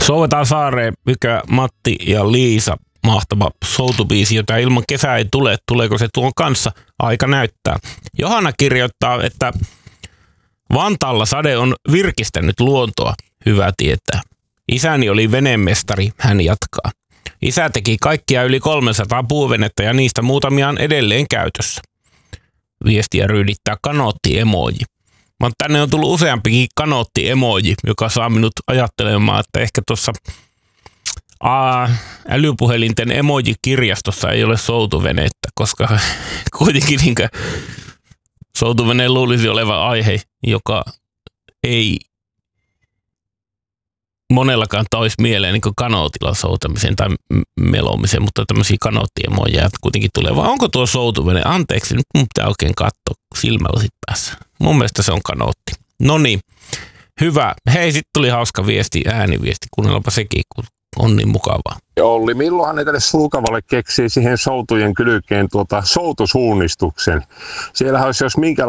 Souvetaan saareen, mikä Matti ja Liisa, mahtava soutubiisi, jota ilman kesää ei tule. Tuleeko se tuon kanssa? Aika näyttää. Johanna kirjoittaa, että Vantaalla sade on virkistänyt luontoa. Hyvä tietää. Isäni oli venemestari, hän jatkaa. Isä teki kaikkia yli 300 puuvenettä ja niistä muutamia on edelleen käytössä. Viestiä ryydittää kanootti-emoji. Mutta tänne on tullut useampikin kanootti-emoji, joka saa minut ajattelemaan, että ehkä tuossa älypuhelinten emoji-kirjastossa ei ole soutuvenettä, koska kuitenkin soutuveneen luulisi olevan aihe, joka ei monellakaan toisi mieleen niin kanootilla soutamisen tai melomisen, mutta tämmöisiä kanoottiemoja kuitenkin tulee. Vai onko tuo soutuvene? Anteeksi, nyt mun pitää oikein katsoa silmälasit päässä. Mun mielestä se on kanootti. No niin, hyvä. Hei, sitten tuli hauska viesti, ääniviesti. Kuunnellaanpa sekin, kun on niin mukavaa. Olli, milloinhan ne tälle Sulkavalle keksii siihen soutujen kylkeen soutusuunnistuksen? Siellähän olisi jos minkä